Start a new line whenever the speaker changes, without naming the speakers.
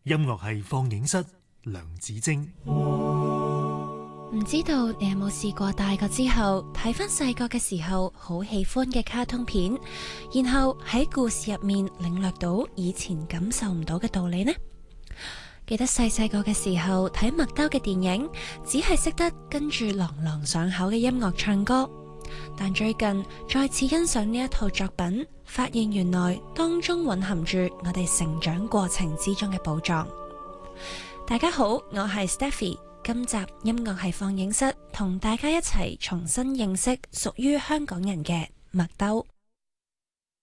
音樂係放映室，梁子晶。
唔知道你有冇試過大個之後睇返細個嘅時候好喜歡嘅卡通片，然後喺故事入面領略到以前感受唔到嘅道理呢？記得細個嘅時候睇麥兜嘅電影，只係識得跟住朗朗上口嘅音樂唱歌，但最近再次欣賞呢一套作品，發現原來當中蘊含住我哋成長過程之中嘅寶藏。大家好，我係 Stephy。今集音樂係放映室，同大家一齊重新認識屬於香港人嘅麥兜。